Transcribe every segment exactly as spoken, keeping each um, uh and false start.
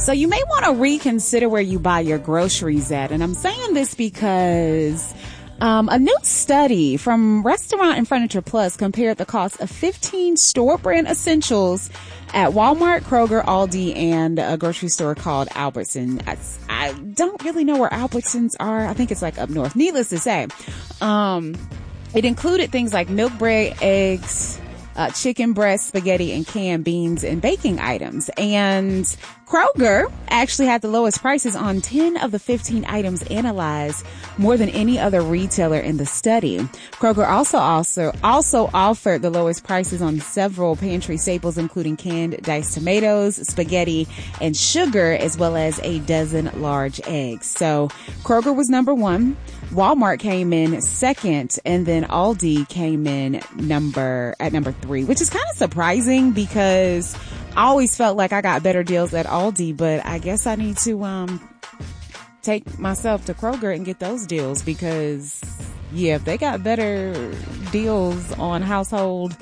So you may want to reconsider where you buy your groceries at. And I'm saying this because um, a new study from Restaurant and Furniture Plus compared the cost of fifteen store brand essentials at Walmart, Kroger, Aldi, and a grocery store called Albertson. I, I don't really know where Albertsons are. I think it's like up north. Needless to say, um, it included things like milk, bread, eggs, Uh, chicken breast, spaghetti, and canned beans and baking items. And Kroger actually had the lowest prices on ten of the fifteen items analyzed, more than any other retailer in the study. Kroger also also also offered the lowest prices on several pantry staples, including canned diced tomatoes, spaghetti, and sugar, as well as a dozen large eggs. So Kroger was number one. Walmart came in second, and then Aldi came in number at number three, which is kind of surprising because I always felt like I got better deals at Aldi, but I guess I need to um take myself to Kroger and get those deals because, yeah, if they got better deals on household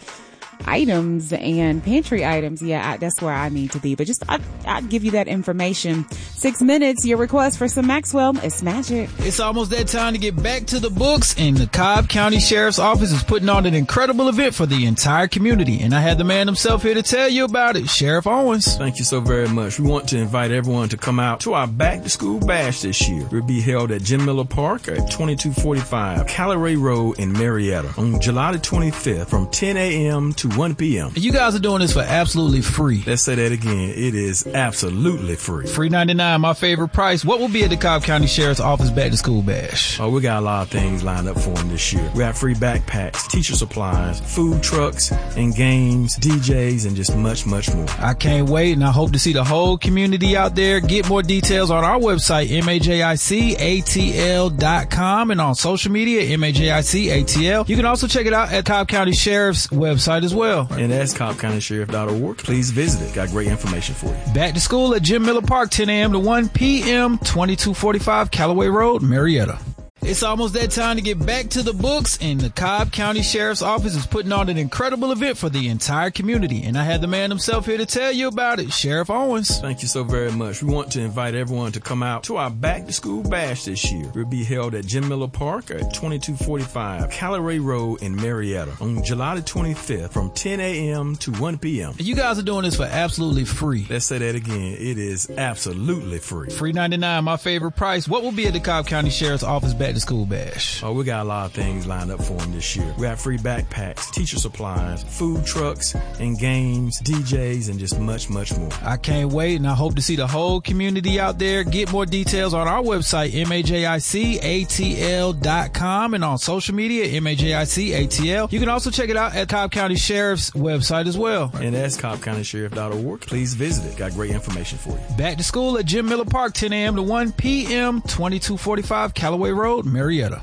items and pantry items, yeah, I, that's where I need to be. But just, I, I'd give you that information. Six minutes, your request for some Maxwell. It's magic. It's almost that time to get back to the books, and the Cobb County Sheriff's Office is putting on an incredible event for the entire community. And I had the man himself here to tell you about it, Sheriff Owens. Thank you so very much. We want to invite everyone to come out to our Back to School Bash this year. It will be held at Jim Miller Park at twenty-two forty-five Callaway Road in Marietta on July the twenty-fifth from ten a.m. to one p.m. You guys are doing this for absolutely free. Let's say that again. It is absolutely free. Free ninety-nine, my favorite price. What will be at the Cobb County Sheriff's Office Back to School Bash? Oh, we got a lot of things lined up for them this year. We have free backpacks, teacher supplies, food trucks, and games, D Js, and just much, much more. I can't wait, and I hope to see the whole community out there. Get more details on our website, M A J I C A T L dot com, and on social media, M A J I C A T L. You can also check it out at Cobb County Sheriff's website as well. And that's cobb county sheriff dot org. Please visit it. Got great information for you. Back to school at Jim Miller Park, ten a.m. to one p.m., twenty-two forty-five Callaway Road, Marietta. It's almost that time to get back to the books, and the Cobb County Sheriff's Office is putting on an incredible event for the entire community. And I had the man himself here to tell you about it, Sheriff Owens. Thank you so very much. We want to invite everyone to come out to our Back to School Bash this year. It will be held at Jim Miller Park at twenty-two forty-five Callaway Road in Marietta on July the twenty-fifth from ten a.m. to one p.m. You guys are doing this for absolutely free. Let's say that again. It is absolutely free. Free ninety-nine, my favorite price. What will be at the Cobb County Sheriff's Office Back to School Bash? Oh, we got a lot of things lined up for them this year. We have free backpacks, teacher supplies, food trucks, and games, D Js, and just much, much more. I can't wait, and I hope to see the whole community out there. Get more details on our website, M A J I C A T L dot com, and on social media, M A J I C A T L. You can also check it out at Cobb County Sheriff's website as well. And that's cobb county sheriff dot org. Please visit it. Got great information for you. Back to school at Jim Miller Park, ten a.m. to one p.m., twenty-two forty-five Callaway Road, Marietta.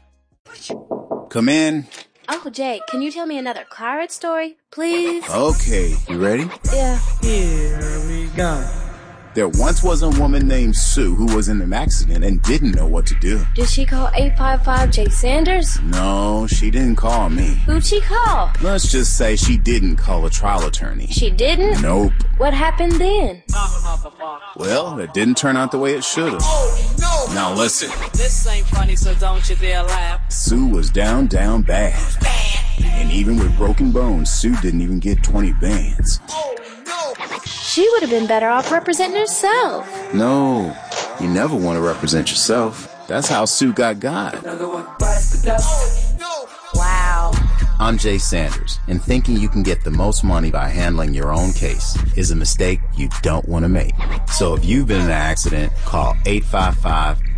Come in. Uncle Jake, can you tell me another Clyrus story, please? Okay, you ready? Yeah. Here we go. There once was a woman named Sue who was in an accident and didn't know what to do. Did she call eight five five Jay Sanders? No, she didn't call me. Who'd she call? Let's just say she didn't call a trial attorney. She didn't? Nope. What happened then? Well, it didn't turn out the way it should have. Oh, no. Now listen. This ain't funny, so don't you dare laugh. Sue was down, down bad. Bad. And even with broken bones, Sue didn't even get twenty bands. Oh, no. She would have been better off representing herself. No, you never want to represent yourself. That's how Sue got God. Wow. I'm Jay Sanders, and thinking you can get the most money by handling your own case is a mistake you don't want to make. So if you've been in an accident, call eight five five